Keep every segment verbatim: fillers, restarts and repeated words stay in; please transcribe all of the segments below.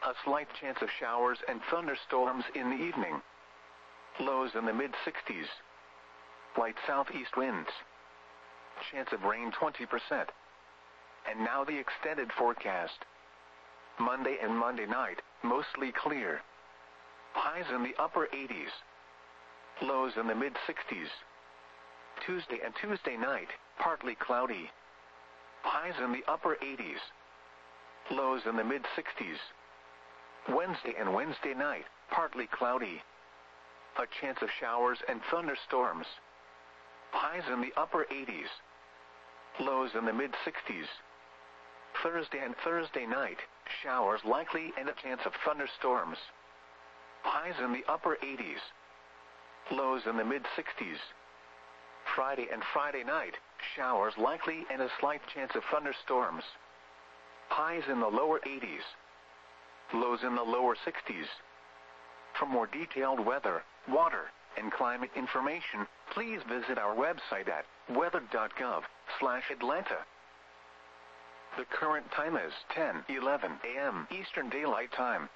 A slight chance of showers and thunderstorms in the evening. Lows in the mid sixties. Light southeast winds. Chance of rain twenty percent. And now the extended forecast. Monday and Monday night, mostly clear. Highs in the upper eighties. Lows in the mid sixties. Tuesday and Tuesday night, partly cloudy. Highs in the upper eighties. Lows in the mid sixties. Wednesday and Wednesday night, partly cloudy. A chance of showers and thunderstorms. Highs in the upper eighties. Lows in the mid sixties. Thursday and Thursday night, showers likely and a chance of thunderstorms. Highs in the upper eighties. Lows in the mid sixties. Friday and Friday night, showers likely and a slight chance of thunderstorms. Highs in the lower eighties. Lows in the lower sixties. For more detailed weather, water, and climate information, please visit our website at weather dot gov slash Atlanta. The current time is ten eleven a m Eastern Daylight Time.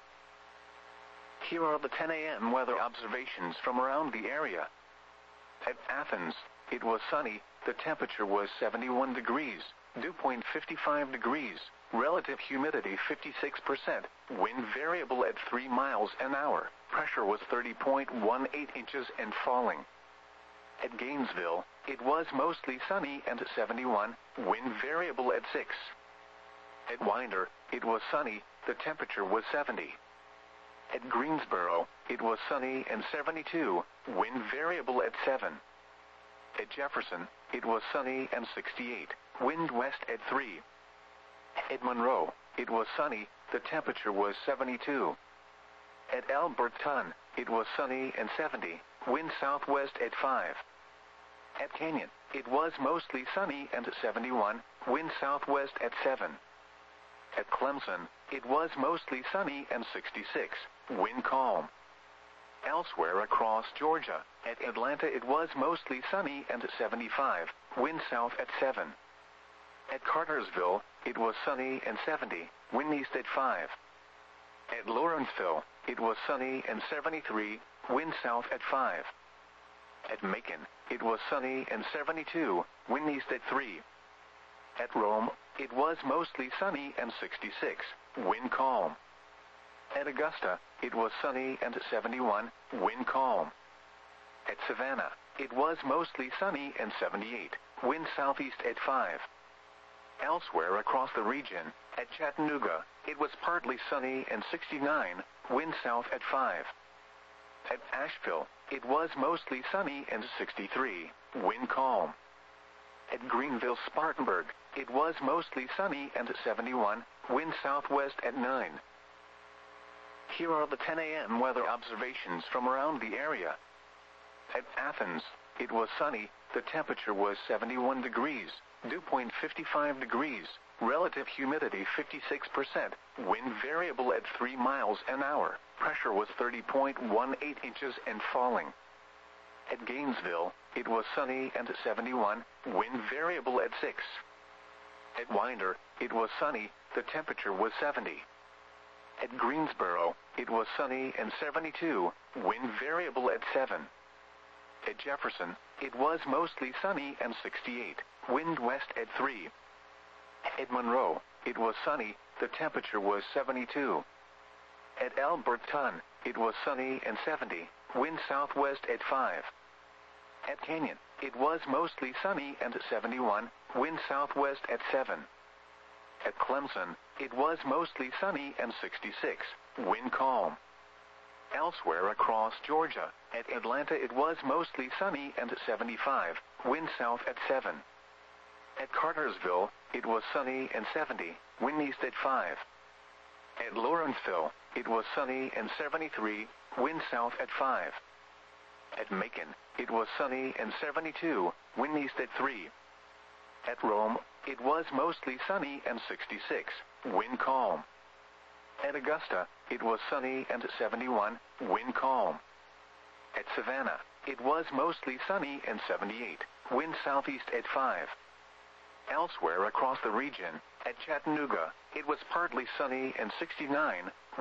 Here are the ten a m weather observations from around the area. At Athens, it was sunny, the temperature was seventy-one degrees, dew point fifty-five degrees, relative humidity fifty-six percent, wind variable at three miles an hour, pressure was thirty point one eight inches and falling. At Gainesville, it was mostly sunny and seventy-one, wind variable at six. At Winder, it was sunny, the temperature was seventy. At Greensboro, it was sunny and seventy-two, wind variable at seven. At Jefferson, it was sunny and sixty-eight, wind west at three. At Monroe, it was sunny, the temperature was seventy-two. At Alberton, it was sunny and seventy, wind southwest at five. At Canyon, it was mostly sunny and seventy-one, wind southwest at seven. At Clemson, it was mostly sunny and sixty-six, wind calm. Elsewhere across Georgia, at Atlanta it was mostly sunny and seventy-five, wind south at seven. At Cartersville, it was sunny and seventy, wind east at five. At Lawrenceville, it was sunny and seventy-three, wind south at five. At Macon, it was sunny and seventy-two, wind east at three. At Rome, it was mostly sunny and sixty-six, wind calm. At Augusta, it was sunny and seventy-one, wind calm. At Savannah, it was mostly sunny and seventy-eight, wind southeast at five. Elsewhere across the region, at Chattanooga, it was partly sunny and sixty-nine, wind south at five. At Asheville, it was mostly sunny and sixty-three, wind calm. At Greenville-Spartanburg, it was mostly sunny and seventy-one, wind southwest at nine. Here are the ten a m weather observations from around the area. At Athens, it was sunny, the temperature was seventy-one degrees, dew point fifty-five degrees, relative humidity fifty-six percent, wind variable at three miles an hour, pressure was thirty point one eight inches and falling. At Gainesville, it was sunny and seventy-one, wind variable at six. At Winder, it was sunny, the temperature was seventy. At Greensboro, it was sunny and seventy-two, wind variable at seven. At Jefferson, it was mostly sunny and sixty-eight, wind west at three. At Monroe, it was sunny, the temperature was seventy-two. At Alberton, it was sunny and seventy, wind southwest at five. At Canyon, it was mostly sunny and seventy-one, wind southwest at seven. At Clemson, it was mostly sunny and sixty-six, wind calm. Elsewhere across Georgia, at Atlanta it was mostly sunny and seventy-five, wind south at seven. At Cartersville, it was sunny and seventy, wind east at five. At Lawrenceville, it was sunny and seventy-three, wind south at five. At Macon, it was sunny and seventy-two, wind east at three. At Rome, it was mostly sunny and sixty-six, wind calm. At Augusta, it was sunny and seventy-one, wind calm. At Savannah, it was mostly sunny and seventy-eight, wind southeast at five. Elsewhere across the region, at Chattanooga, it was partly sunny and sixty-nine,